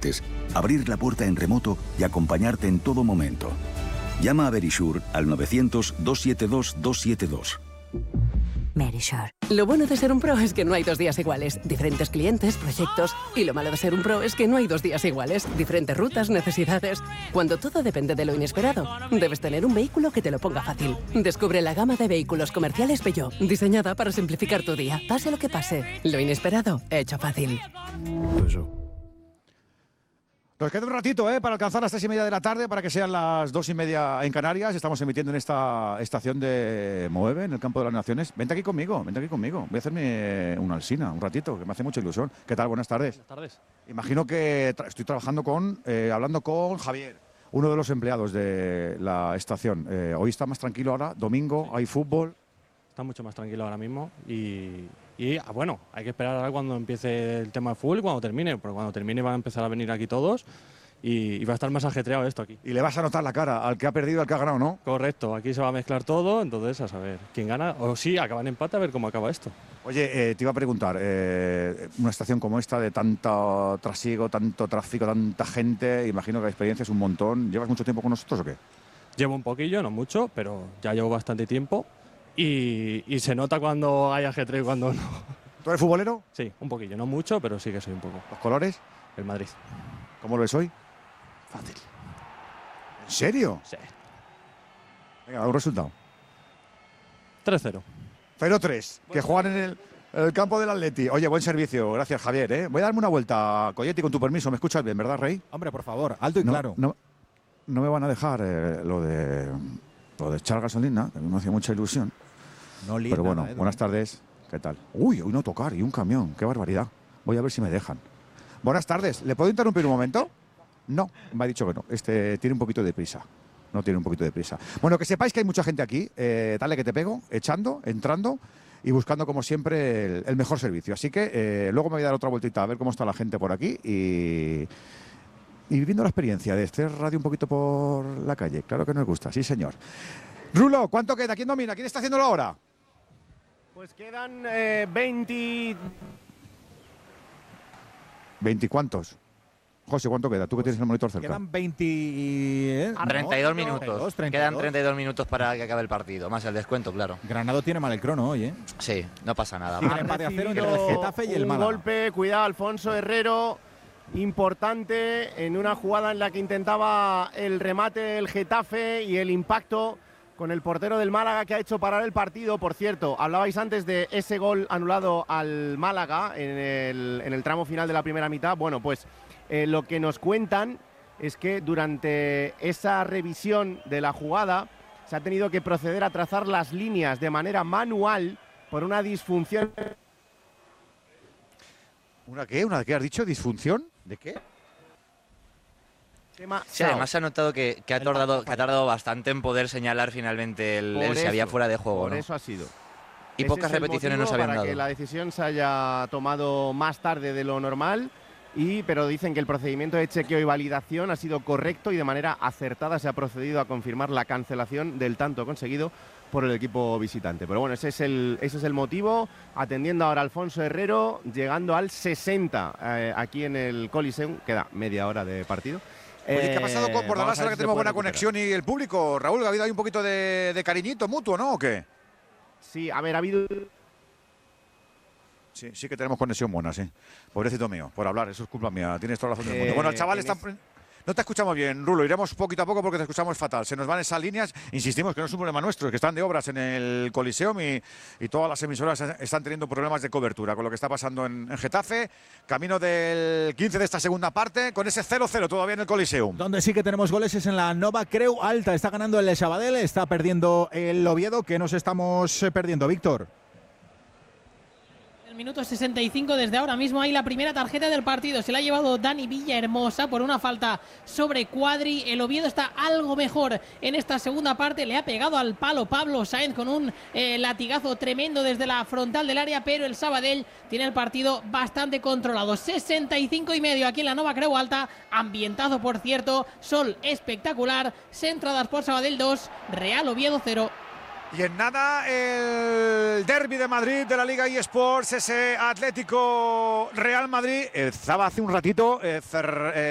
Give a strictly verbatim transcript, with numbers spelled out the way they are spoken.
necesites, abrir la puerta en remoto y acompañarte en todo momento. Llama a Verisure al novecientos, doscientos setenta y dos, doscientos setenta y dos. Verisure. Lo bueno de ser un pro es que no hay dos días iguales. Diferentes clientes, proyectos. Y lo malo de ser un pro es que no hay dos días iguales. Diferentes rutas, necesidades. Cuando todo depende de lo inesperado, debes tener un vehículo que te lo ponga fácil. Descubre la gama de vehículos comerciales Peugeot, diseñada para simplificar tu día. Pase lo que pase, lo inesperado, hecho fácil. Eso. Nos queda un ratito ¿eh? para alcanzar las tres y media de la tarde, para que sean las dos y media en Canarias. Estamos emitiendo en esta estación de Moeve, en el Campo de las Naciones. Vente aquí conmigo, vente aquí conmigo. Voy a hacerme una alsina, un ratito, que me hace mucha ilusión. ¿Qué tal? Buenas tardes. Buenas tardes. Imagino que tra estoy trabajando con, eh, hablando con Javier, uno de los empleados de la estación. Eh, hoy está más tranquilo ahora, domingo, hay fútbol. Está mucho más tranquilo ahora mismo y, y ah, bueno, hay que esperar ahora cuando empiece el tema de fútbol y cuando termine, porque cuando termine van a empezar a venir aquí todos y, y va a estar más ajetreado esto aquí. Y le vas a notar la cara al que ha perdido y al que ha ganado, ¿no? Correcto, aquí se va a mezclar todo, entonces a saber quién gana o si acaban empate, a ver cómo acaba esto. Oye, eh, te iba a preguntar, eh, una estación como esta de tanto trasiego, tanto tráfico, tanta gente, imagino que la experiencia es un montón. ¿Llevas mucho tiempo con nosotros o qué? Llevo un poquillo, no mucho, pero ya llevo bastante tiempo. Y, y se nota cuando hay ajetreo y cuando no. ¿Tú eres futbolero? Sí, un poquillo, no mucho, pero sí que soy un poco. ¿Los colores? El Madrid. ¿Cómo lo ves hoy? Fácil. ¿En serio? Sí. Venga, un resultado. tres cero. cero tres, que juegan en el, en el campo del Atleti. Oye, buen servicio, gracias Javier. ¿eh? Voy a darme una vuelta, Coyetti, con tu permiso. ¿Me escuchas bien, verdad, Rey? Hombre, por favor, alto y no, claro. No, no me van a dejar eh, lo de lo de echar gasolina, que a mí me hacía mucha ilusión. No líes Pero bueno, nada, Edu. buenas tardes. ¿Qué tal? Uy, hoy no tocar y un camión. Qué barbaridad. Voy a ver si me dejan. Buenas tardes. ¿Le puedo interrumpir un momento? No, me ha dicho que no. Este tiene un poquito de prisa. No tiene un poquito de prisa. Bueno, que sepáis que hay mucha gente aquí. Eh, dale que te pego, echando, entrando y buscando como siempre el, el mejor servicio. Así que eh, luego me voy a dar otra vueltita a ver cómo está la gente por aquí y, y viviendo la experiencia de hacer radio un poquito por la calle. Claro que nos gusta, sí señor. Rulo, ¿cuánto queda? ¿Quién domina? ¿Quién está haciéndolo ahora? Pues quedan eh, veinte... ¿veinte cuántos? José, ¿cuánto queda? Tú que tienes el monitor cerca. Quedan veinte... ¿eh? treinta y dos No, minutos. treinta y dos, treinta y Quedan dos. treinta y dos minutos para que acabe el partido, más el descuento, claro. Granado tiene mal el crono hoy, ¿eh? Sí, no pasa nada. Tiene empate a cero entre el Getafe y el un Málaga. golpe, cuidado, Alfonso Herrero, importante en una jugada en la que intentaba el remate el Getafe y el impacto con el portero del Málaga que ha hecho parar el partido. Por cierto, hablabais antes de ese gol anulado al Málaga en el, en el tramo final de la primera mitad. Bueno, pues eh, lo que nos cuentan es que durante esa revisión de la jugada se ha tenido que proceder a trazar las líneas de manera manual por una disfunción. ¿Una qué? ¿Una qué has dicho? ¿Disfunción? ¿De qué? Sí, además se ha notado que, que, ha tardado, que ha tardado bastante en poder señalar finalmente el, el si había fuera de juego. Por ¿no? eso ha sido. Y Ese pocas es el repeticiones motivo nos habían para dado. que la decisión se haya tomado más tarde de lo normal, y, pero dicen que el procedimiento de chequeo y validación ha sido correcto y de manera acertada se ha procedido a confirmar la cancelación del tanto conseguido por el equipo visitante. Pero bueno, ese es el, ese es el motivo, atendiendo ahora a Alfonso Herrero, llegando al sesenta eh, aquí en el Coliseum. Queda media hora de partido. Oye, ¿qué ha pasado con Eh, Bordalás vamos a ver ahora que si se tenemos puede buena recuperar. conexión y el público? Raúl, ¿ha habido ahí un poquito de, de cariñito mutuo, no? ¿O qué? Sí, a ver, ha habido... Sí, sí que tenemos conexión buena, sí. Pobrecito mío, por hablar, eso es culpa mía. Tienes toda la razón del mundo. Eh, Bueno, el chaval en está... es- No te escuchamos bien, Rulo. Iremos poquito a poco porque te escuchamos fatal. Se nos van esas líneas. Insistimos que no es un problema nuestro, que están de obras en el Coliseum y, y todas las emisoras están teniendo problemas de cobertura con lo que está pasando en, en Getafe. Camino del quince de esta segunda parte, con ese cero cero todavía en el Coliseum. Donde sí que tenemos goles es en la Nova Creu Alta. Está ganando el Sabadell, está perdiendo el Oviedo. ¿Qué nos estamos eh, perdiendo, Víctor? El minuto sesenta y cinco, desde ahora mismo hay la primera tarjeta del partido. Se la ha llevado Dani Villahermosa por una falta sobre Cuadri. El Oviedo está algo mejor en esta segunda parte. Le ha pegado al palo Pablo Sáenz con un eh, latigazo tremendo desde la frontal del área, pero el Sabadell tiene el partido bastante controlado. sesenta y cinco y medio aquí en la Nova Creu Alta. Ambientado, por cierto. Sol espectacular. Centradas por Sabadell dos, Real Oviedo cero. Y en nada, el derbi de Madrid de la Liga eSports, ese Atlético Real Madrid. Estaba hace un ratito eh, cer, eh,